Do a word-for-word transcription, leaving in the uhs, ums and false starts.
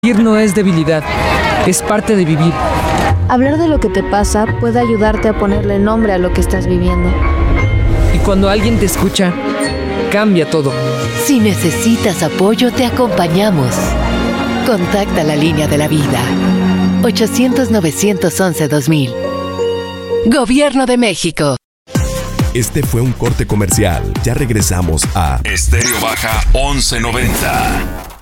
Vivir no es debilidad, es parte de vivir. Hablar de lo que te pasa puede ayudarte a ponerle nombre a lo que estás viviendo. Y cuando alguien te escucha, cambia todo. Si necesitas apoyo, te acompañamos. Contacta la línea de la vida. ochocientos, novecientos once, dos mil. Gobierno de México. Este fue un corte comercial. Ya regresamos a Estéreo Baja once noventa.